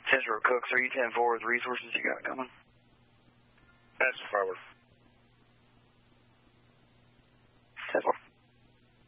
Central Cook 310 forward, resources you got coming. That's forward.